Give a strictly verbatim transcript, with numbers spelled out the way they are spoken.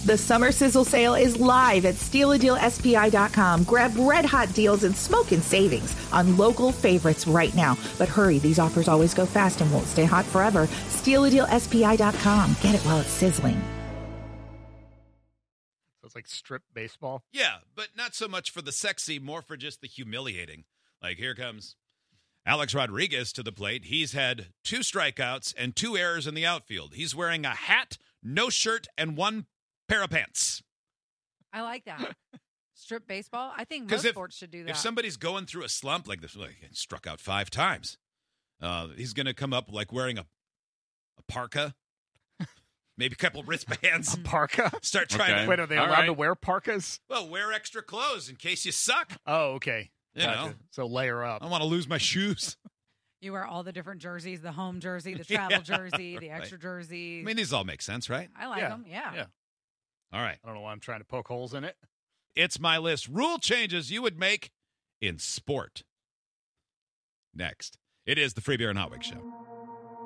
The Summer Sizzle Sale is live at steal a deal S P I dot com. Grab red-hot deals and smoking savings on local favorites right now. But hurry, these offers always go fast and won't stay hot forever. steal a deal S P I dot com. Get it while it's sizzling. So it's like strip baseball? Yeah, but not so much for the sexy, more for just the humiliating. Like, here comes Alex Rodriguez to the plate. He's had two strikeouts and two errors in the outfield. He's wearing a hat, no shirt, and one pair of pants. I like that. Strip baseball? I think most if, sports should do that. If somebody's going through a slump like this, like struck out five times, uh, he's going to come up like wearing a, a parka, maybe a couple wristbands. A parka? Start trying Okay. to. Wait, are they All allowed right. to wear parkas? Well, wear extra clothes in case you suck. Oh, okay. You Gotcha. know. So layer I up. don't want to lose my shoes. You wear all the different jerseys, the home jersey, the travel Yeah, jersey, the right. extra jersey. I mean, these all make sense, right? I like Yeah, them, yeah. yeah. All right. I don't know why I'm trying to poke holes in it. It's my list. Rule changes you would make in sport. Next, it is the Free Beer and Hot Wings Show.